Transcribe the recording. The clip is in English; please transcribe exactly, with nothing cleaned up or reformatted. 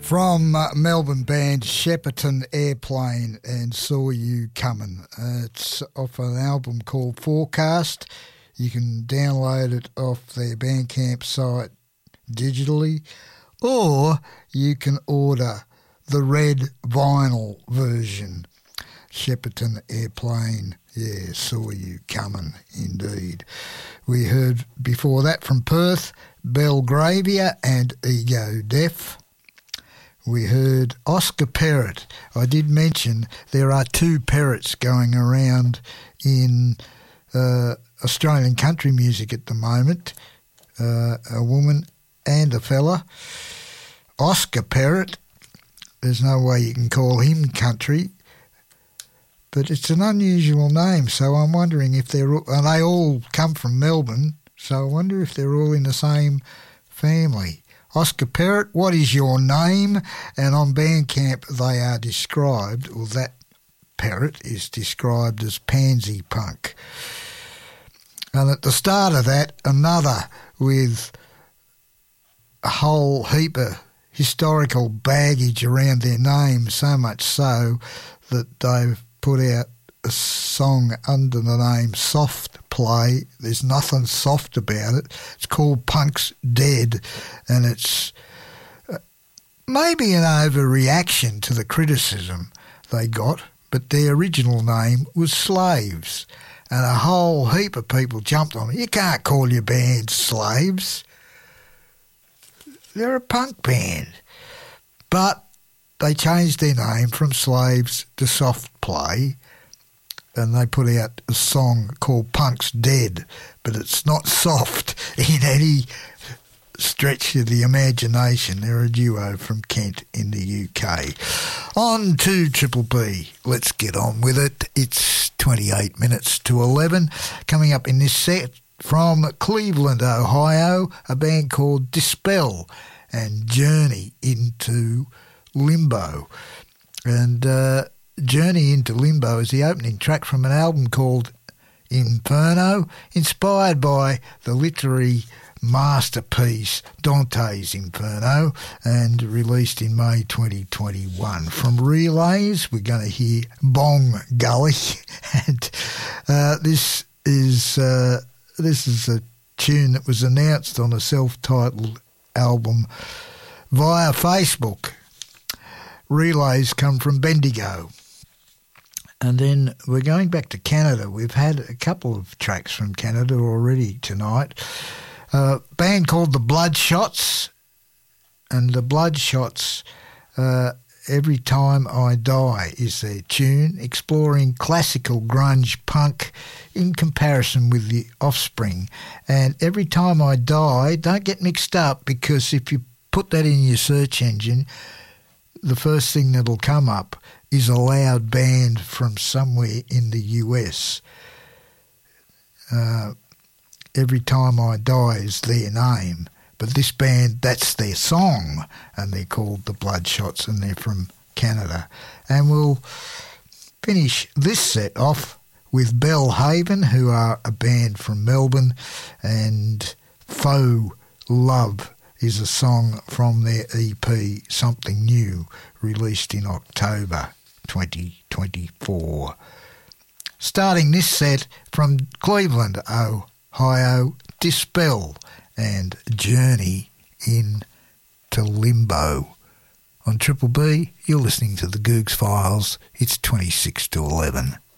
From uh, Melbourne band Shepparton Airplane and Saw You Comin'. Uh, it's off an album called Forecast. You can download it off their Bandcamp site digitally, or you can order the red vinyl version. Shepparton Airplane, yeah, Saw You Comin', indeed. We heard before that from Perth, Belgravia and Ego Deaf. We heard Oscar Perrott. I did mention there are two Perrotts going around in uh, Australian country music at the moment, uh, a woman and a fella. Oscar Perrott, there's no way you can call him country, but it's an unusual name, so I'm wondering if they're all, and they all come from Melbourne, so I wonder if they're all in the same family. Oscar Perrott, what is your name? And on Bandcamp they are described, or that Perrott is described as pansy punk. And at the start of that, another with a whole heap of historical baggage around their name, so much so that they've put out a song under the name Soft Play. There's nothing soft about it. It's called Punk's Dead, and it's maybe an overreaction to the criticism they got, but their original name was Slaves, and a whole heap of people jumped on it. You can't call your band Slaves. They're a punk band. But they changed their name from Slaves to Soft Play, and they put out a song called Punk's Dead, but it's not soft in any stretch of the imagination. They're a duo from Kent in the U K. On to Triple B. Let's get on with it. It's twenty-eight minutes to eleven. Coming up in this set from Cleveland, Ohio, a band called Dispel and Journey into Limbo. And uh, Journey into Limbo is the opening track from an album called Inferno, inspired by the literary masterpiece Dante's Inferno, and released in May twenty twenty-one. From Relays, we're going to hear Bong Gully, and uh, this is uh, this is a tune that was announced on a self-titled album via Facebook. Relays come from Bendigo. And then we're going back to Canada. We've had a couple of tracks from Canada already tonight. A band called The Bloodshots, and The Bloodshots, uh, Every Time I Die is their tune, exploring classical grunge punk in comparison with The Offspring. And Every Time I Die, don't get mixed up, because if you put that in your search engine, the first thing that'll come up is a loud band from somewhere in the U S. Uh, Every Time I Die is their name, but this band, that's their song, and they're called The Bloodshots, and they're from Canada. And we'll finish this set off with Bellhaven, who are a band from Melbourne, and Faux Love is a song from their E P Something New, released in October twenty twenty-four. Starting this set from Cleveland, Ohio, Dispel and Journey into Limbo. On Triple B, you're listening to the Googs Files. It's twenty-six to eleven.